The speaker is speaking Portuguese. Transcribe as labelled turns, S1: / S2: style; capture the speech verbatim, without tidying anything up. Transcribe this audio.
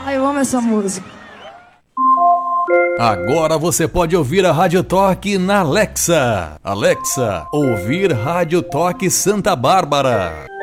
S1: Ai, eu amo essa música.
S2: Agora você pode ouvir a Rádio Toque na Alexa. Alexa, ouvir Rádio Toque Santa Bárbara.